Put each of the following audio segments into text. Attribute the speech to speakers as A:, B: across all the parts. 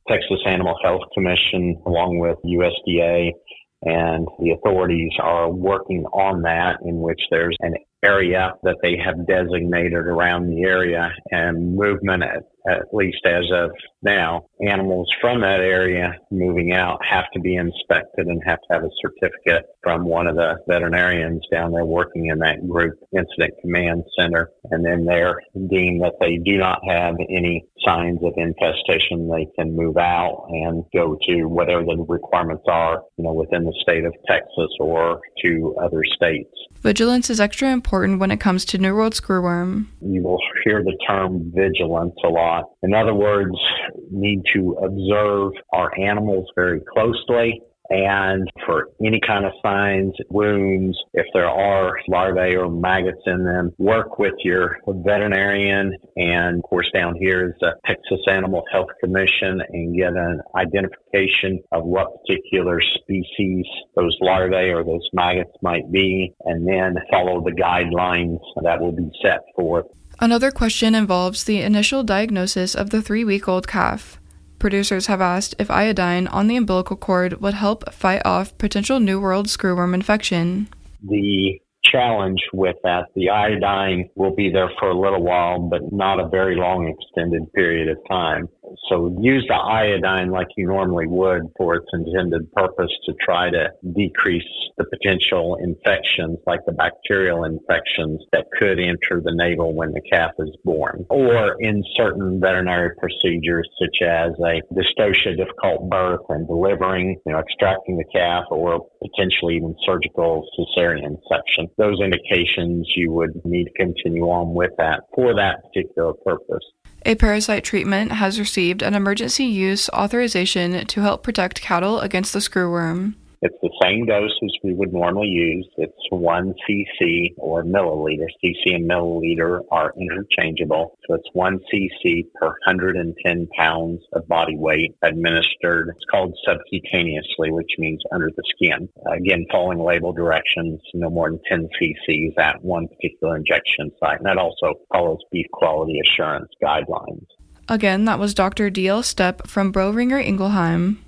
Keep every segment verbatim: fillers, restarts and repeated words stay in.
A: Texas Animal Health Commission, along with U S D A, and the authorities are working on that, in which there's an area that they have designated around the area, and movement, at, at least as of now, animals from that area moving out have to be inspected and have to have a certificate from one of the veterinarians down there working in that group incident command center. And then they're deemed that they do not have any signs of infestation, they can move out and go to whatever the requirements are, you know, within the state of Texas or to other states.
B: Vigilance is extra important when it comes to New World screwworm.
A: You will hear the term vigilance a lot. In other words, need to observe our animals very closely, and for any kind of signs, wounds, if there are larvae or maggots in them, work with your veterinarian. And of course, down here is the Texas Animal Health Commission, and get an identification of what particular species those larvae or those maggots might be, and then follow the guidelines that will be set forth.
B: Another question involves the initial diagnosis of the three-week-old calf. Producers have asked if iodine on the umbilical cord would help fight off potential New World screwworm infection.
A: The challenge with that, the iodine will be there for a little while, but not a very long extended period of time. So use the iodine like you normally would for its intended purpose to try to decrease the potential infections, like the bacterial infections that could enter the navel when the calf is born. Or in certain veterinary procedures, such as a dystocia, difficult birth and delivering, you know, extracting the calf, or potentially even surgical cesarean section. Those indications, you would need to continue on with that for that particular purpose.
B: A parasite treatment has received an emergency use authorization to help protect cattle against the screwworm.
A: It's the same dose as we would normally use. It's one C C or milliliter. C C and milliliter are interchangeable. So it's one C C per one hundred ten pounds of body weight administered. It's called subcutaneously, which means under the skin. Again, following label directions, no more than ten C Cs at one particular injection site. And that also follows beef quality assurance guidelines.
B: Again, that was Doctor D L Stepp from Boehringer Ingelheim.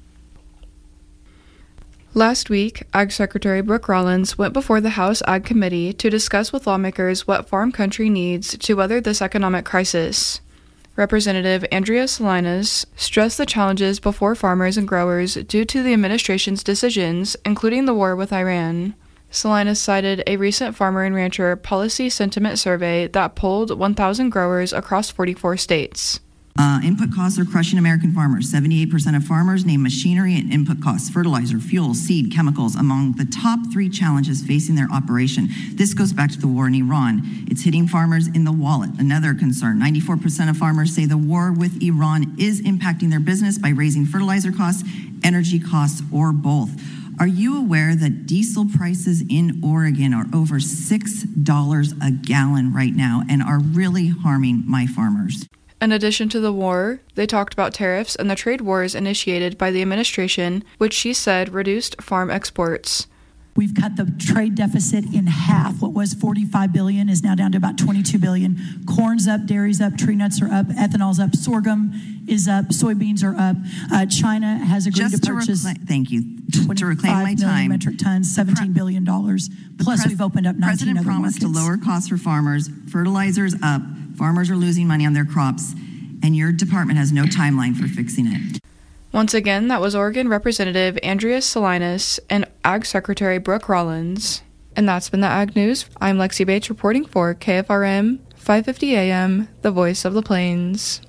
B: Last week, Ag Secretary Brooke Rollins went before the House Ag Committee to discuss with lawmakers what farm country needs to weather this economic crisis. Representative Andrea Salinas stressed the challenges before farmers and growers due to the administration's decisions, including the war with Iran. Salinas cited a recent farmer and rancher policy sentiment survey that polled one thousand growers across forty-four states.
C: Uh, input costs are crushing American farmers. seventy-eight percent of farmers name machinery and input costs, fertilizer, fuel, seed, chemicals, among the top three challenges facing their operation. This goes back to the war in Iran. It's hitting farmers in the wallet. Another concern, ninety-four percent of farmers say the war with Iran is impacting their business by raising fertilizer costs, energy costs, or both. Are you aware that diesel prices in Oregon are over six dollars a gallon right now and are really harming my farmers?
B: In addition to the war, they talked about tariffs and the trade wars initiated by the administration, which she said reduced farm exports.
D: We've cut the trade deficit in half. What was forty-five billion dollars is now down to about twenty-two billion dollars. Corn's up, dairy's up, tree nuts are up, ethanol's up, sorghum is up, soybeans are up. Uh, China has agreed
C: Just
D: to purchase
C: to recla- thank you. To reclaim my time.
D: metric tons, seventeen billion dollars. Plus,
C: pres-
D: we've opened up nineteen
C: President
D: other
C: promised
D: markets.
C: to lower costs for farmers. Fertilizer's up. Farmers are losing money on their crops, and your department has no timeline for fixing it.
B: Once again, that was Oregon Representative Andrea Salinas and Ag Secretary Brooke Rollins. And that's been the Ag News. I'm Lexi Bates reporting for K F R M five fifty A M, the voice of the plains.